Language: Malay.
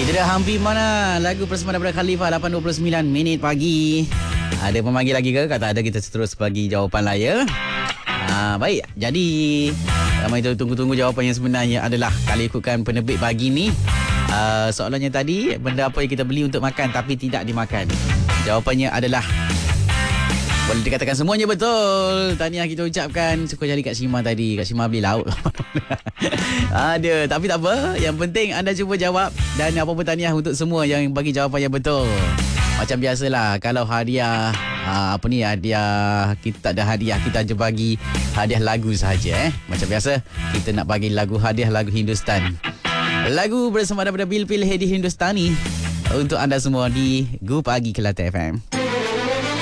Itu dah hampir mana lagu bersama daripada Khalifah 8.29 minit pagi. Ada pemanggil lagi ke? Kata ada, kita terus bagi jawapan lah ya. Baik, jadi ramai tu tunggu-tunggu jawapan yang sebenarnya adalah kalau ikutkan penerbit pagi ni. Soalannya tadi, benda apa yang kita beli untuk makan tapi tidak dimakan? Jawapannya adalah, boleh dikatakan semuanya betul. Tahniah kita ucapkan. Suka jari Kak Shima tadi. Kak Shima beli lauk. Ada, tapi tak apa. Yang penting anda cuba jawab. Dan apa pun tahniah untuk semua yang bagi jawapan yang betul. Macam biasalah, kalau hadiah hadiah, kita tak ada hadiah, kita aja bagi hadiah lagu sahaja. Macam biasa, kita nak bagi hadiah lagu Hindustan. Lagu bersama daripada Bil Hedi Hindustani untuk anda semua di Go Pagi Kelate FM.